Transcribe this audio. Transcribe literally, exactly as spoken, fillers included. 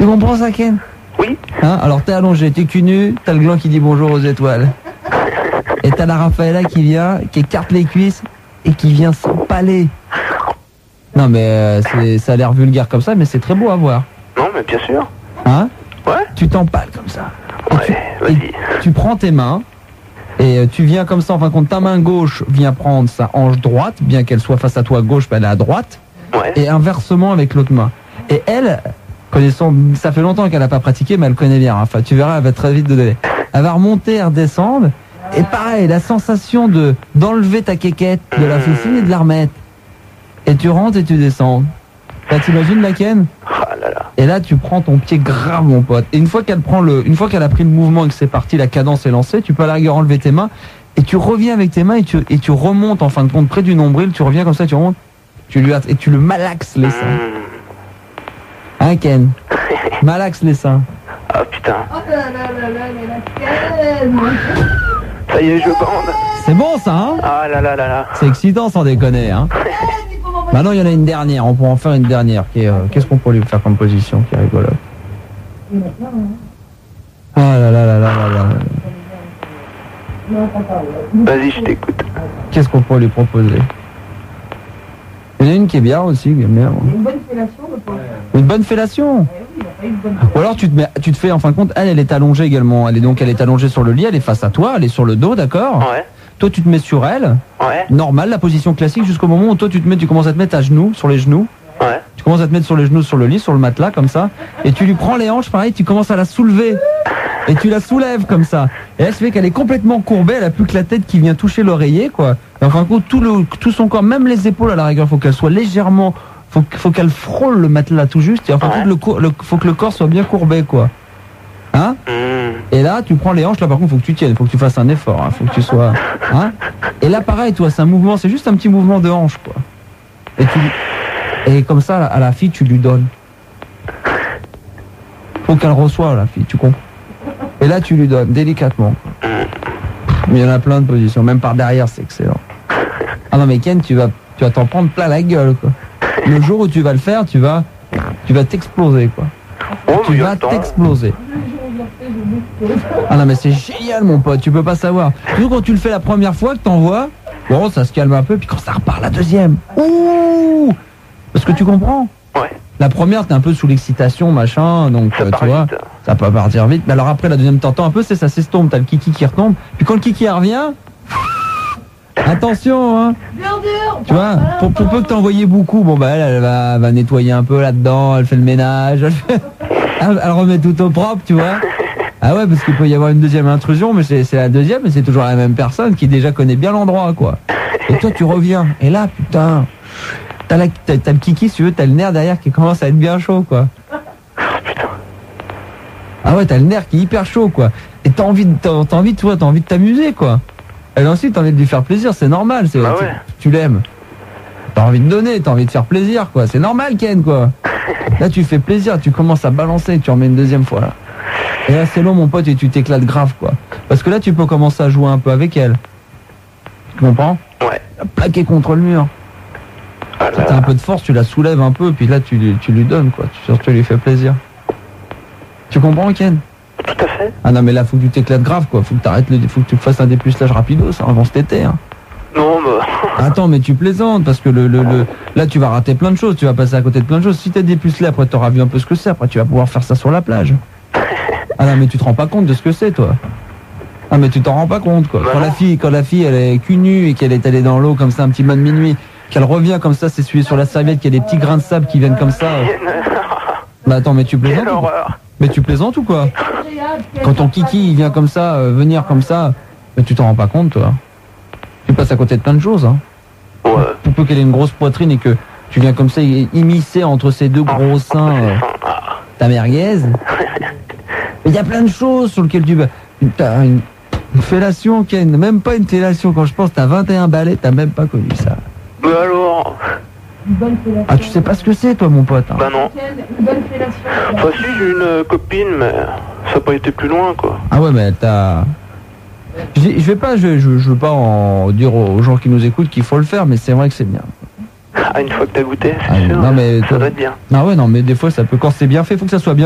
Tu comprends ça, Ken? Oui. Hein? Alors t'es allongé, t'es cul nu, t'as le gland qui dit bonjour aux étoiles. Et t'as la Raffaella qui vient, qui écarte les cuisses et qui vient s'empaler. Non mais euh, c'est, ça a l'air vulgaire comme ça, mais c'est très beau à voir. Non mais bien sûr. Hein? Ouais. Tu t'empales comme ça. Et Ouais, tu, vas-y. et tu prends tes mains et euh, tu viens comme ça, en fin de compte, ta main gauche vient prendre sa hanche droite, bien qu'elle soit face à toi à gauche, mais elle est à droite. Ouais. Et inversement avec l'autre main. Et elle, connaissant, ça fait longtemps qu'elle n'a pas pratiqué, mais elle connaît bien. Enfin, tu verras, elle va très vite donner. Elle va remonter, redescendre. Et pareil, la sensation de d'enlever ta quéquette de la fessine et de la remettre. Et tu rentres et tu descends. Là, t'imagines la Ken? Ah là là. Et là, tu prends ton pied grave, mon pote. Et une fois qu'elle prend le, une fois qu'elle a pris le mouvement et que c'est parti, la cadence est lancée, tu peux à la rigueur enlever tes mains et tu reviens avec tes mains et tu, et tu remontes en fin de compte près du nombril. Tu reviens comme ça, tu remontes, tu lui et tu le malaxes les seins. Mmh. Hein, Ken? Malaxe les seins. Ah putain. Oh là là là là, mais la Ken. Ça y est, je bande. C'est bon ça, hein? Ah là là là là. C'est excitant sans déconner, hein? Maintenant, il y en a une dernière. On pourra en faire une dernière. Qui est, euh, qu'est-ce qu'on pourrait lui faire comme position qui est rigolote? Ah là là là là là là. Vas-y, je t'écoute. Qu'est-ce qu'on pourrait lui proposer? Il y en a une qui est bien aussi, qui est bien. Une bonne fellation, le pauvre. Une bonne fellation. Eh oui, il a pas eu une bonne Ou alors tu te mets, tu te fais en fin de compte, elle, elle est allongée également. Elle est donc, elle est allongée sur le lit, elle est face à toi, elle est sur le dos, d'accord? Ouais. Toi, tu te mets sur elle. Ouais. Normal, la position classique jusqu'au moment où toi, tu te mets, tu commences à te mettre à genoux, sur les genoux. Ouais. Tu commences à te mettre sur les genoux, sur le lit, sur le matelas, comme ça. Et tu lui prends les hanches, pareil, tu commences à la soulever. Et tu la soulèves comme ça. Et elle se fait qu'elle est complètement courbée, elle a plus que la tête qui vient toucher l'oreiller, quoi. Et en fin de compte, tout, le, tout son corps, même les épaules à la rigueur, faut qu'elle soit légèrement, faut, faut qu'elle frôle le matelas tout juste. Et en fin de compte, le, cou- le, faut que le corps soit bien courbé, quoi. Hein? Mmh. Et là, tu prends les hanches, là par contre, faut que tu tiennes, faut que tu fasses un effort, hein, faut que tu sois, hein. Et là, pareil, toi, c'est un mouvement, c'est juste un petit mouvement de hanche, quoi. Et tu, et comme ça, à la fille, tu lui donnes. Faut qu'elle reçoive, la fille, tu comprends? Et là, tu lui donnes, délicatement. Mais il y en a plein de positions, même par derrière, c'est excellent. Ah non, mais Ken, tu vas, tu vas t'en prendre plein la gueule, quoi. Le jour où tu vas le faire, tu vas, tu vas t'exploser, quoi. Oh, Tu mais vas attends. t'exploser. Ah non, mais c'est génial, mon pote, tu peux pas savoir. Surtout quand tu le fais la première fois que t'en vois, bon, ça se calme un peu, puis quand ça repart la deuxième, ouh! Parce que tu comprends? Ouais. La première, t'es un peu sous l'excitation, machin, donc Ça euh, part tu vois, vite. ça peut partir vite. Mais alors après, la deuxième, t'entends un peu, c'est ça s'estompe, t'as le kiki qui retombe. Puis quand le kiki revient, attention, hein, dur, dur. tu vois, pour, pour peu que t'en voyais beaucoup, bon bah elle, elle va, elle va nettoyer un peu là-dedans, elle fait le ménage, elle, fait- elle, elle remet tout au propre, tu vois. Ah ouais, parce qu'il peut y avoir une deuxième intrusion, mais c'est c'est la deuxième, mais c'est toujours la même personne qui déjà connaît bien l'endroit, quoi. Et toi, tu reviens, et là, putain, t'as, la, t'as, t'as le kiki, si tu veux, t'as le nerf derrière qui commence à être bien chaud, quoi. Ah ouais, t'as le nerf qui est hyper chaud, quoi. Et t'as envie, de, t'as, t'as envie, tu vois, t'as envie de t'amuser, quoi. Elle aussi, t'as envie de lui faire plaisir, c'est normal, c'est, Bah tu, ouais. tu l'aimes. T'as envie de donner, t'as envie de faire plaisir, quoi. C'est normal, Ken, quoi. Là, tu fais plaisir, tu commences à balancer, tu remets une deuxième fois, là. Et là, c'est long, mon pote, et tu t'éclates grave, quoi. Parce que là, tu peux commencer à jouer un peu avec elle. Tu comprends? Ouais. La plaquer contre le mur. Ah là T'as un là. peu de force, tu la soulèves un peu, puis là, tu, lui- tu lui donnes, quoi. Tu, surtout, tu lui fais plaisir. Tu comprends, Ken? Tout à fait. Ah non, mais là, faut que tu t'éclates grave, quoi. Faut que t'arrêtes le, faut que tu fasses un dépucelage rapido, ça, avant cet été, hein. Non, bah. Attends, mais tu plaisantes, parce que le, le, le, là, tu vas rater plein de choses, tu vas passer à côté de plein de choses. Si t'es dépucelé, après, t'auras vu un peu ce que c'est, après, tu vas pouvoir faire ça sur la plage. Ah non, mais tu te rends pas compte de ce que c'est, toi. Ah, mais tu t'en rends pas compte, quoi. Bah Quand non. la fille, quand la fille, elle est cul nue et qu'elle est allée dans l'eau, comme ça, un petit bain de minuit, qu'elle revient comme ça, s'essuyer sur la serviette, qu'il y a des petits grains de sable qui viennent comme ça. euh. Bah attends, mais tu plaisantes Quelle ou quoi? horreur. Mais tu plaisantes ou quoi? J'ai hâte qu'elle Quand ton fasse kiki, il vient comme ça, euh, venir comme ça, mais tu t'en rends pas compte, toi. Tu passes à côté de plein de choses, hein. Ouais. Pour peu qu'elle ait une grosse poitrine et que tu viens comme ça y- immiscer entre ces deux gros seins euh, ta merguez. Mais il y a plein de choses sur lesquelles tu vas... T'as une, une fellation, Ken, même pas une fellation. Quand je pense t'as vingt et un balais, t'as même pas connu ça. Mais alors. une bonne fellation. Ah, tu sais pas ce que c'est, toi, mon pote, hein. Bah non. Ken, une bonne fellation. Enfin, si, j'ai une euh, copine, mais ça n'a pas été plus loin, quoi. Ah ouais, mais elle t'a... Je je vais pas, je, je, je veux pas en dire aux gens qui nous écoutent qu'il faut le faire, mais c'est vrai que c'est bien. Ah, une fois que t'as goûté, Ah, c'est sûr. non, mais ça toi- doit être bien. Ah ouais, non, mais des fois, ça peut, quand c'est bien fait, faut que ça soit bien.